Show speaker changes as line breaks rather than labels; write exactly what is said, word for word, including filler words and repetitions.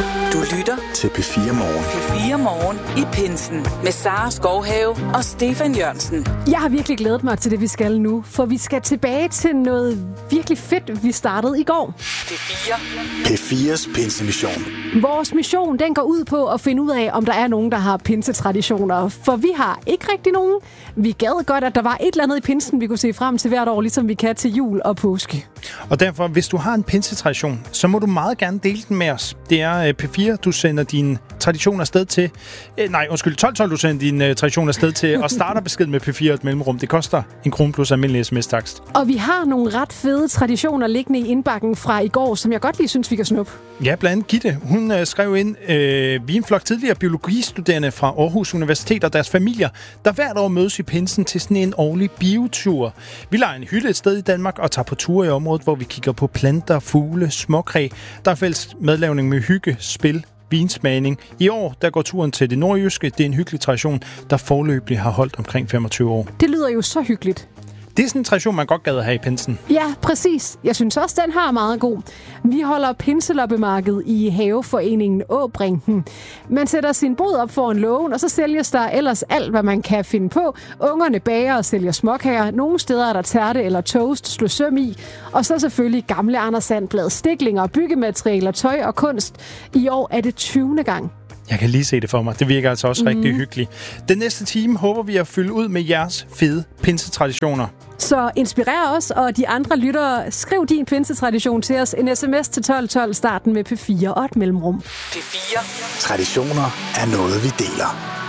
Du lytter
til P fire Morgen.
P fire Morgen i pinsen med Sara Skovhave og Stefan Jørgensen.
Jeg har virkelig glædet mig til det, vi skal nu, for vi skal tilbage til noget virkelig fedt, vi startede i går.
P fire.
P fires pinsemission.
Vores mission, den går ud på at finde ud af, om der er nogen, der har pinsetraditioner. For vi har ikke rigtig nogen. Vi gad godt, at der var et eller andet i pinsen, vi kunne se frem til hvert år, ligesom vi kan til jul og påske.
Og derfor, hvis du har en pinsetradition, så må du meget gerne dele den med os. Det er P fire, du sender dine traditioner afsted til. Eh, nej, undskyld, tolv tolv, du sender dine uh, traditioner afsted til, og starter besked med P fire et mellemrum. Det koster en krone plus almindelig sms-takst.
Og vi har nogle ret fede traditioner liggende i indbakken fra i går, som jeg godt lige synes, vi kan snuppe.
Ja, blandt andet Gitte. Hun uh, skrev ind, uh, vi er en flok tidligere biologistuderende fra Aarhus Universitet og deres familier, der hvert år mødes i pinsen til sådan en årlig biotur. Vi lejer en hytte et sted i Danmark og tager på ture i området, hvor vi kigger på planter, fugle, småkræ. Der er fælles madlavning med hygge, spil, vinsmagning. I år, der går turen til det nordjyske. Det er en hyggelig tradition, der forløbig har holdt omkring femogtyve år.
Det lyder jo så hyggeligt.
Det er sådan en tradition, man godt gad at have i pinsen.
Ja, præcis. Jeg synes også, den har meget god. Vi holder pinseloppemarked i haveforeningen Åbrinken. Man sætter sin bod op foran lågen, og så sælges der ellers alt, hvad man kan finde på. Ungerne bager og sælger småkager. Nogle steder er der tærte eller toast, slå søm i. Og så selvfølgelig gamle Anders Sandblad, stiklinger, byggematerialer, tøj og kunst. I år er det tyvende gang.
Jeg kan lige se det for mig. Det virker altså også mm. rigtig hyggeligt. Den næste time håber vi at fylde ud med jeres fede pinsetraditioner.
Så inspirer os og de andre lyttere. Skriv din pinsetradition til os. En sms til tolv tolv, starten med P fire og et mellemrum.
P fire.
Traditioner er noget, vi deler.